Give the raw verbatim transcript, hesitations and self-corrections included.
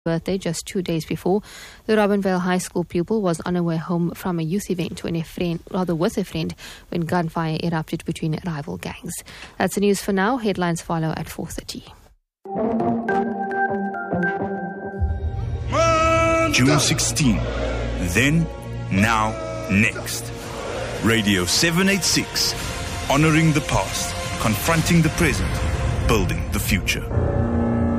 birthday just two days before. The Robinvale High School pupil was on her way home from a youth event when a friend, rather with a friend, when gunfire erupted between rival gangs. That's the news for now. Headlines follow at four thirty. June sixteenth. Then, now, next. Radio seven eighty-six. Honoring the past, confronting the present, building the future.